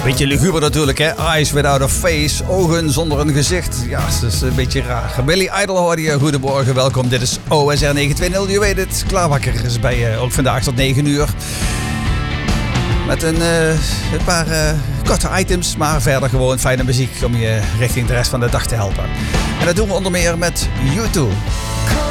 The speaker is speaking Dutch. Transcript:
Beetje luguber natuurlijk, hè? Eyes without a face. Ogen zonder een gezicht. Ja, dat is een beetje raar. Billy Idol hoorde je. Goedemorgen, welkom. Dit is OSR 920. Je weet het. Klaarwakker is bij je ook vandaag tot 9 uur. Met een paar korte items, maar verder gewoon fijne muziek om je richting de rest van de dag te helpen. En dat doen we onder meer met U2.